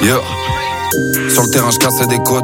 Yeah. Sur le terrain, je cassais des côtes.